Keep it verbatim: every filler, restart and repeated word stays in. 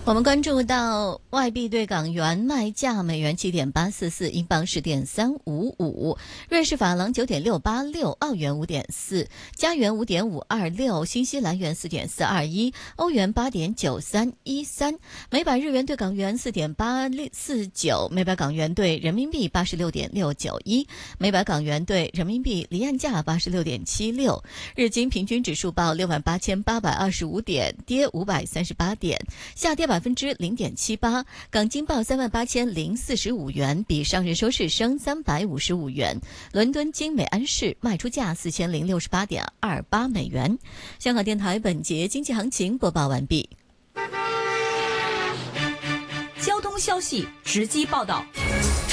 我们关注到外币对港元卖价：美元七点八四四，英镑十点三五五，瑞士法郎九点六八六，澳元五点四，加元五点五二六，新西兰元四点四二一，欧元八点九三一三，每百日元对港元四点八四九，每百港元对人民币八十六点六九一，每百港元对人民币离岸价八十六点七六。日经平均指数报六万八千八百二十五点，跌五百三十八点，下跌百分之零点七八。港金报三万八千零四十五元，比上日收市升三百五十五元。伦敦金每安士卖出价四千零六十八点二八美元。香港电台本节经济行情播报完毕。 交通消息直击报道。